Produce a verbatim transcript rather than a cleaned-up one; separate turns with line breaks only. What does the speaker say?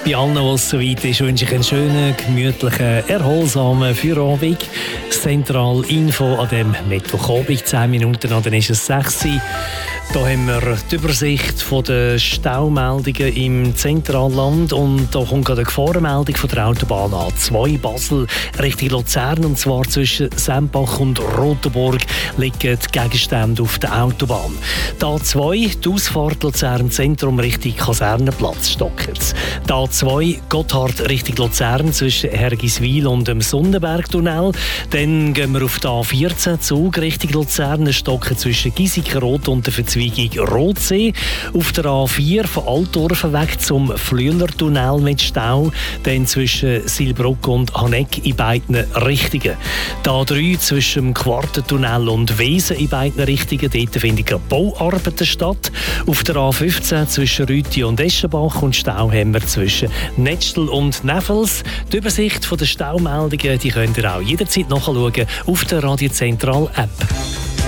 Bei allen, was so weit ist, wünsche ich einen schönen, gemütlichen, erholsamen Feierabend. Das Zentral-Info an dem Mittwochabend, zehn Minuten an, dann ist es sechs Uhr. Da haben wir die Übersicht von den Staumeldungen im Zentralland und da kommt gerade eine Gefahrenmeldung von der Autobahn A zwei Basel Richtung Luzern, und zwar zwischen Sempach und Rotenburg liegen die Gegenstände auf der Autobahn. Die A zwei, die Ausfahrt Luzern Zentrum Richtung Kasernenplatz stockt. Die A zwei Gotthard Richtung Luzern zwischen Hergiswil und dem Sonnenbergtunnel. Dann gehen wir auf die A vierzehn Zug Richtung Luzern, stocken zwischen Giesikenrot und der Verzweigung Rotsee. Auf der A vier von Altdorf weg zum Flüelertunnel mit Stau, dann zwischen Silbruck und Haneck in beiden Richtungen. Die A drei zwischen dem Quartentunnel und Wesen in beiden Richtungen, dort finden gerade Bauarbeiten statt. Auf der A fünfzehn zwischen Rüti und Eschenbach und Stau haben wir zwischen Netzstel und Neffels. Die Übersicht der Staumeldungen die könnt ihr auch jederzeit nachschauen auf der Radio Zentral App.